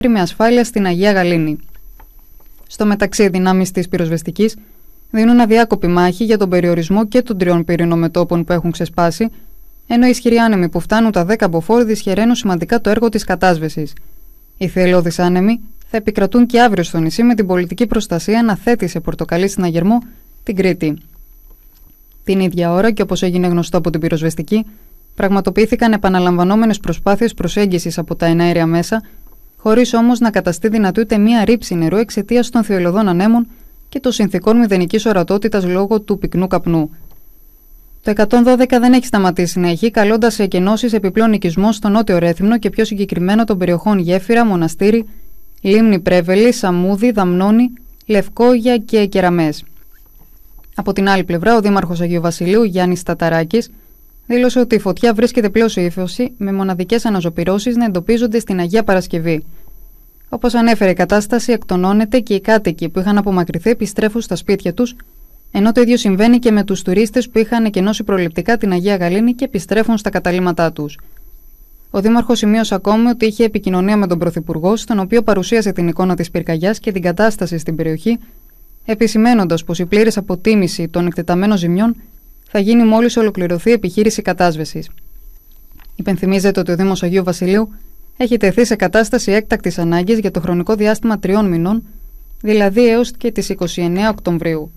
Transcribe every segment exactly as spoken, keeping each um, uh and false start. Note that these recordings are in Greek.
με ασφάλεια στην Αγία Γαλήνη. Στο μεταξύ, οι δυνάμεις της πυροσβεστικής δίνουν αδιάκοπη μάχη για τον περιορισμό και των τριών πυρηνομετώπων που έχουν ξεσπάσει, ενώ οι ισχυροί άνεμοι που φτάνουν τα δέκα μποφόρ δυσχεραίνουν σημαντικά το έργο της κατάσβεσης. Οι θελώδεις άνεμοι θα επικρατούν και αύριο στο νησί, με την πολιτική προστασία να θέτει σε πορτοκαλί συναγερμό την Κρήτη. Την ίδια ώρα, και όπως έγινε γνωστό από την πυροσβεστική, πραγματοποιήθηκαν επαναλαμβανόμενες προσπάθειες προσέγγισης από τα εναέρια μέσα, χωρίς όμως να καταστεί δυνατή ούτε μία ρήψη νερού εξαιτίας των θειολωδών ανέμων και των συνθηκών μηδενικής ορατότητας λόγω του πυκνού καπνού. Το εκατόν δώδεκα δεν έχει σταματήσει να έχει, καλώντας σε εκενώσεις επιπλέον οικισμό στο νότιο Ρέθυμνο και πιο συγκεκριμένα των περιοχών Γέφυρα, Μοναστήρι, Λίμνη Πρέβελη, Σαμούδη, Δαμνώνη, Λευκόγια και Κεραμές. Από την άλλη πλευρά, ο Δήμαρχος Αγίου Βασιλείου, Γιάννης Ταταράκης, δήλωσε ότι η φωτιά βρίσκεται πλέον σε ύφωση, με μοναδικές αναζωπυρώσεις να εντοπίζονται στην Αγία Παρασκευή. Όπως ανέφερε, η κατάσταση εκτονώνεται και οι κάτοικοι που είχαν απομακρυνθεί επιστρέφουν στα σπίτια τους, ενώ το ίδιο συμβαίνει και με τους τουρίστες που είχαν εκενώσει προληπτικά την Αγία Γαλήνη και επιστρέφουν στα καταλύματά τους. Ο Δήμαρχος σημείωσε ακόμη ότι είχε επικοινωνία με τον Πρωθυπουργό, στον οποίο παρουσίασε την εικόνα της πυρκαγιάς και την κατάσταση στην περιοχή, επισημαίνοντας πως η πλήρης αποτίμηση των εκτεταμένων ζημιών θα γίνει μόλις ολοκληρωθεί η επιχείρηση κατάσβεσης. Υπενθυμίζεται ότι ο Δήμος Αγίου Βασιλείου έχει τεθεί σε κατάσταση έκτακτης ανάγκης για το χρονικό διάστημα τριών μηνών, δηλαδή έως και τις είκοσι εννέα Οκτωβρίου.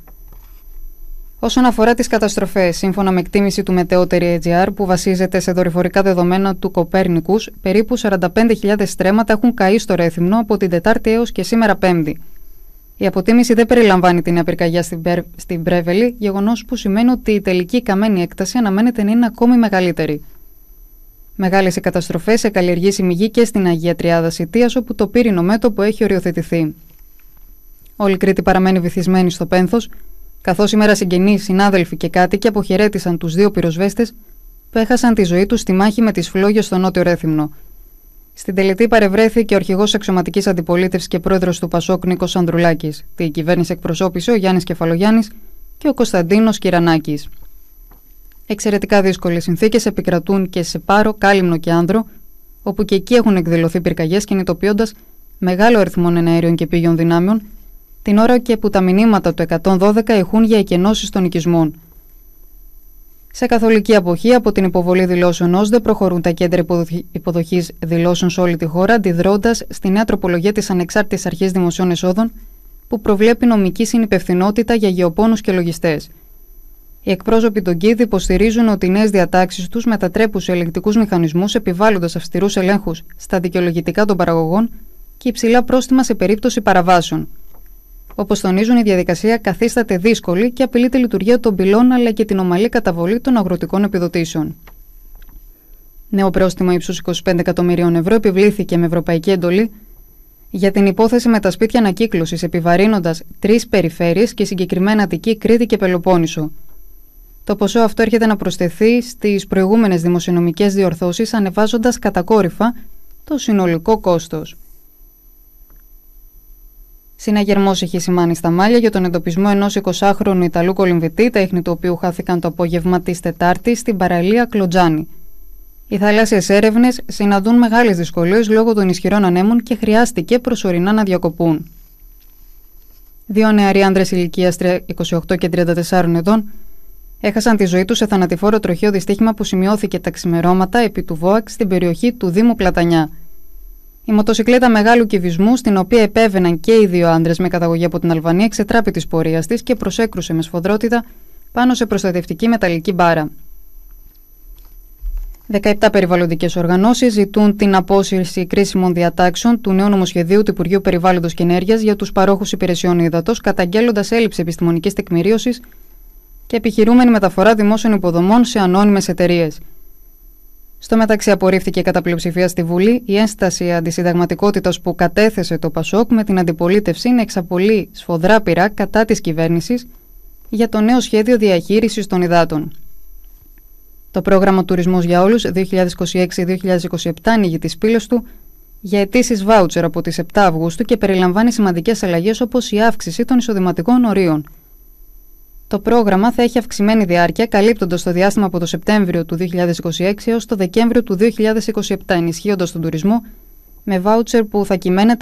Όσον αφορά τις καταστροφές, σύμφωνα με εκτίμηση του Μετεώτερη.gr, που βασίζεται σε δορυφορικά δεδομένα του Κοπέρνικους, περίπου σαράντα πέντε χιλιάδες στρέμματα έχουν καεί στο Ρέθυμνο από την Τετάρτη έως και σήμερα Πέμπτη. Η αποτίμηση δεν περιλαμβάνει την νέα πυρκαγιά στην, Πρε... στην Πρέβελη, γεγονός που σημαίνει ότι η τελική καμένη έκταση αναμένεται να είναι ακόμη μεγαλύτερη. Μεγάλες οι καταστροφές σε καλλιεργήσιμη γη και στην Αγία Τριάδα Σιτίας, όπου το πύρινο μέτωπο έχει οριοθετηθεί. Όλη η Κρήτη παραμένει βυθισμένη στο πένθος, καθώς σήμερα συγγενείς, συνάδελφοι και κάτοικοι αποχαιρέτησαν τους δύο πυροσβέστες που έχασαν τη ζωή τους στη μάχη με τις φλόγες στο νότιο Ρέθυμνο. Στην τελετή παρευρέθηκε ο αρχηγός αξιωματικής αντιπολίτευσης και πρόεδρος του Πασόκ Νίκος Ανδρουλάκης. Την κυβέρνηση εκπροσώπησε ο Γιάννης Κεφαλογιάννης και ο Κωνσταντίνος Κυρανάκης. Εξαιρετικά δύσκολες συνθήκες επικρατούν και σε Πάρο, Κάλυμνο και Άνδρο, όπου και εκεί έχουν εκδηλωθεί πυρκαγιές, κινητοποιώντας μεγάλο αριθμό εναέριων και πήγιων δυνάμεων, την ώρα και που τα μηνύματα του εκατόν δώδεκα ηχούν για εκενώσεις των οικισμών. Σε καθολική αποχή από την υποβολή δηλώσεων ΩΣΔΕ προχωρούν τα κέντρα υποδοχής δηλώσεων σε όλη τη χώρα, αντιδρώντας στη νέα τροπολογία της Ανεξάρτητης Αρχής Δημοσίων Εσόδων, που προβλέπει νομική συνυπευθυνότητα για γεωπόνους και λογιστές. Οι εκπρόσωποι των ΚΙΔ υποστηρίζουν ότι οι νέες διατάξεις τους μετατρέπουν σε ελεγκτικούς μηχανισμούς, επιβάλλοντας αυστηρούς ελέγχους στα δικαιολογητικά των παραγωγών και υψηλά πρόστιμα σε περίπτωση παραβάσεων. Όπως τονίζουν, η διαδικασία καθίσταται δύσκολη και απειλεί τη λειτουργία των πυλών αλλά και την ομαλή καταβολή των αγροτικών επιδοτήσεων. Νέο πρόστιμο ύψους είκοσι πέντε εκατομμυρίων ευρώ επιβλήθηκε με ευρωπαϊκή εντολή για την υπόθεση με τα σπίτια ανακύκλωσης, επιβαρύνοντας τρεις περιφέρειες και συγκεκριμένα Αττική, Κρήτη και Πελοπόννησο. Το ποσό αυτό έρχεται να προσθεθεί στις προηγούμενες δημοσιονομικές διορθώσεις, ανεβάζοντας κατακόρυφα το συνολικό κόστος. Συναγερμός έχει σημάνει στα Μάλια για τον εντοπισμό ενός εικοσάχρονου Ιταλού κολυμβητή, τα ίχνη του οποίου χάθηκαν το απόγευμα της Τετάρτης στην παραλία Κλοντζάνη. Οι θαλάσσιες έρευνες συναντούν μεγάλες δυσκολίες λόγω των ισχυρών ανέμων και χρειάστηκε προσωρινά να διακοπούν. Δύο νεαροί άνδρες ηλικίας είκοσι οκτώ και τριάντα τεσσάρων ετών έχασαν τη ζωή τους σε θανατηφόρο τροχαίο δυστύχημα που σημειώθηκε τα ξημερώματα επί του ΒΟΑΚ στην περιοχή του Δήμου Πλατανιά. Η μοτοσυκλέτα μεγάλου κυβισμού, στην οποία επέβαιναν και οι δύο άντρες με καταγωγή από την Αλβανία, εξετράπη της πορείας της και προσέκρουσε με σφοδρότητα πάνω σε προστατευτική μεταλλική μπάρα. δεκαεπτά περιβαλλοντικές οργανώσεις ζητούν την απόσυρση κρίσιμων διατάξεων του νέου νομοσχεδίου του Υπουργείου Περιβάλλοντος και Ενέργειας για τους παρόχους υπηρεσιών ύδατος, καταγγέλλοντας έλλειψη επιστημονικής τεκμηρίωσης και επιχειρούμενη μεταφορά δημόσιων υποδομών σε ανώνυμες εταιρείες. Στο μεταξύ, απορρίφθηκε κατά πλειοψηφία στη Βουλή η ένσταση αντισυνταγματικότητας που κατέθεσε το Πασόκ με την αντιπολίτευση να εξαπολύει σφοδρά πειρά κατά της κυβέρνησης για το νέο σχέδιο διαχείρισης των υδάτων. Το πρόγραμμα Τουρισμός για Όλους δύο χιλιάδες είκοσι έξι με δύο χιλιάδες είκοσι επτά ανοίγει τις πύλες του για αιτήσεις βάουτσερ από τις επτά Αυγούστου και περιλαμβάνει σημαντικές αλλαγές όπως η αύξηση των εισοδηματικών ορίων. Το πρόγραμμα θα έχει αυξημένη διάρκεια, καλύπτοντας το διάστημα από το Σεπτέμβριο του δύο χιλιάδες είκοσι έξι έως το Δεκέμβριο του δύο χιλιάδες είκοσι επτά, ενισχύοντας τον τουρισμό με βάουτσερ που θα κυμαίνεται